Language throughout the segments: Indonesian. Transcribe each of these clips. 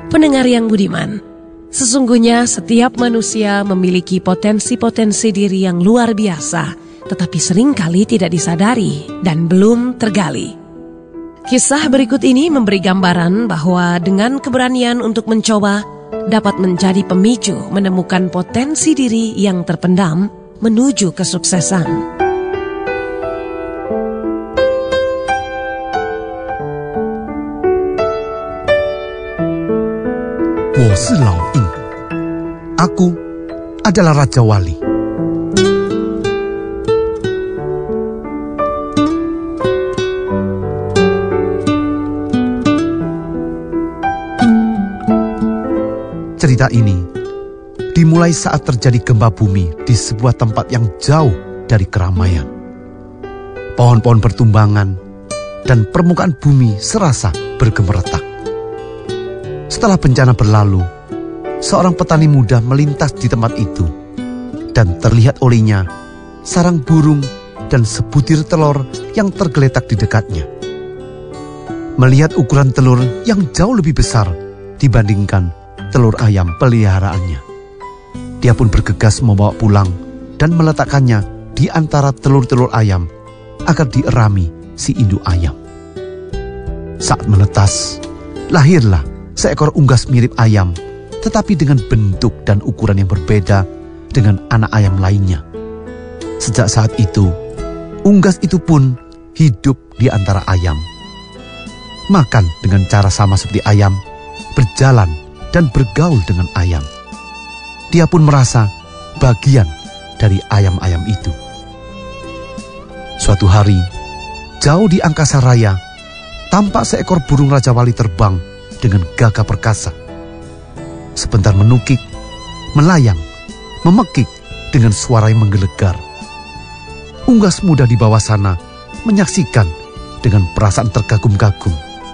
Pendengar yang budiman, sesungguhnya setiap manusia memiliki potensi-potensi diri yang luar biasa, tetapi seringkali tidak disadari dan belum tergali. Kisah berikut ini memberi gambaran bahwa dengan keberanian untuk mencoba dapat menjadi pemicu menemukan potensi diri yang terpendam menuju kesuksesan. 我是老印. Aku adalah Raja Wali. Cerita ini dimulai saat terjadi gempa bumi di sebuah tempat yang jauh dari keramaian. Pohon-pohon bertumbangan dan permukaan bumi serasa bergemeretak. Setelah bencana berlalu, seorang petani muda melintas di tempat itu dan terlihat olehnya sarang burung dan sebutir telur yang tergeletak di dekatnya. Melihat ukuran telur yang jauh lebih besar dibandingkan telur ayam peliharaannya, dia pun bergegas membawa pulang dan meletakkannya di antara telur-telur ayam agar dierami si induk ayam. Saat menetas, lahirlah seekor unggas mirip ayam, tetapi dengan bentuk dan ukuran yang berbeda dengan anak ayam lainnya. Sejak saat itu, unggas itu pun hidup di antara ayam. Makan dengan cara sama seperti ayam, berjalan dan bergaul dengan ayam. Dia pun merasa bagian dari ayam-ayam itu. Suatu hari, jauh di angkasa raya, tampak seekor burung Raja Wali terbang dengan gagah perkasa. Sebentar menukik, melayang, memekik dengan suara yang menggelegar. Unggas muda di bawah sana menyaksikan dengan perasaan terkagum-kagum.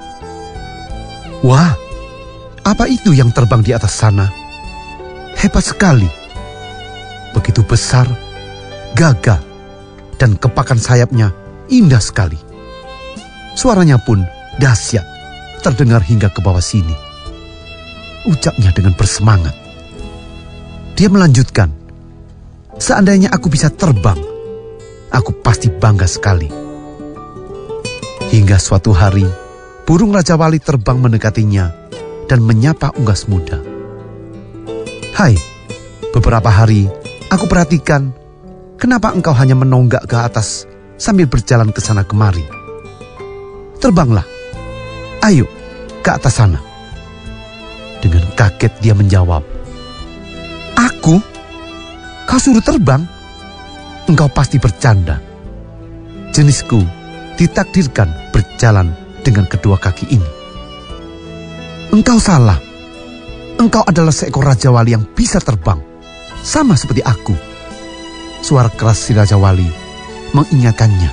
Wah, apa itu yang terbang di atas sana? Hebat sekali. Begitu besar, gagah, dan kepakan sayapnya indah sekali. Suaranya pun dahsyat, terdengar hingga ke bawah sini. Ucapnya dengan bersemangat. Dia melanjutkan, seandainya aku bisa terbang, aku pasti bangga sekali. Hingga suatu hari, burung Raja Wali terbang mendekatinya dan menyapa unggas muda. Hai, beberapa hari aku perhatikan, kenapa engkau hanya menonggak ke atas sambil berjalan ke sana kemari? Terbanglah. Ayo, ke atas sana. Dengan kaget dia menjawab, Aku? Kau suruh terbang? Engkau pasti bercanda. Jenisku ditakdirkan berjalan dengan kedua kaki ini. Engkau salah. Engkau adalah seekor Raja Wali yang bisa terbang, sama seperti aku. Suara keras si Raja Wali mengingatkannya.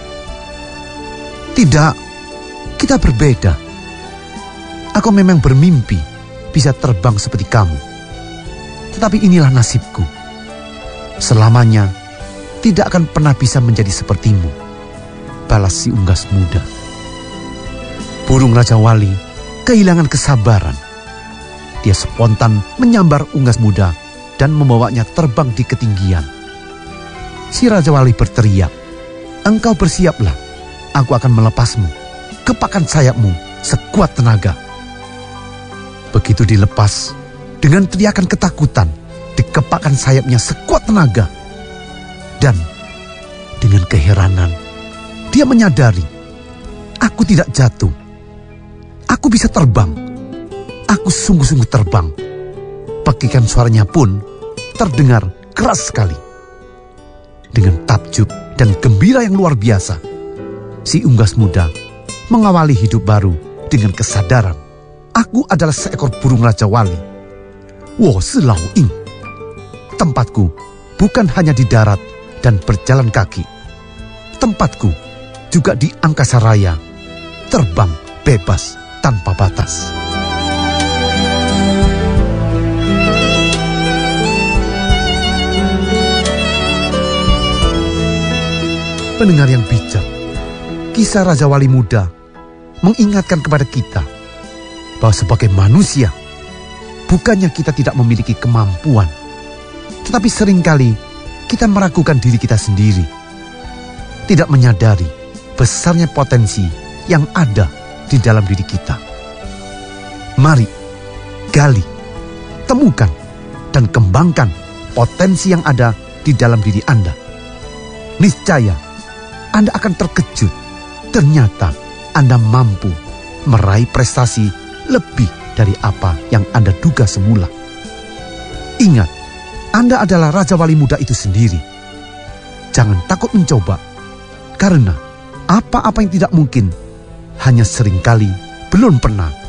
Tidak, kita berbeda. Aku memang bermimpi bisa terbang seperti kamu. Tetapi inilah nasibku. Selamanya tidak akan pernah bisa menjadi sepertimu, balas si unggas muda. Burung Raja Wali kehilangan kesabaran. Dia spontan menyambar unggas muda dan membawanya terbang di ketinggian. Si Raja Wali berteriak, Engkau bersiaplah, aku akan melepasmu. Kepakan sayapmu sekuat tenaga. Begitu dilepas, dengan teriakan ketakutan, dikepakkan sayapnya sekuat tenaga. Dan dengan keheranan, dia menyadari, aku tidak jatuh. Aku bisa terbang. Aku sungguh-sungguh terbang. Pekikan suaranya pun terdengar keras sekali. Dengan takjub dan gembira yang luar biasa, si unggas muda mengawali hidup baru dengan kesadaran, aku adalah seekor burung Raja Wali. 我是老鹰. Tempatku bukan hanya di darat dan berjalan kaki. Tempatku juga di angkasa raya, terbang bebas tanpa batas. Pendengar yang bijak, kisah Raja Wali muda mengingatkan kepada kita bahwa sebagai manusia bukannya kita tidak memiliki kemampuan, tetapi seringkali kita meragukan diri kita sendiri, tidak menyadari besarnya potensi yang ada di dalam diri kita. Mari, gali, temukan, dan kembangkan potensi yang ada di dalam diri Anda. Niscaya, Anda akan terkejut. Ternyata Anda mampu meraih prestasi lebih dari apa yang Anda duga semula. Ingat, Anda adalah Raja Wali Muda itu sendiri. Jangan takut mencoba, karena apa-apa yang tidak mungkin hanya seringkali belum pernah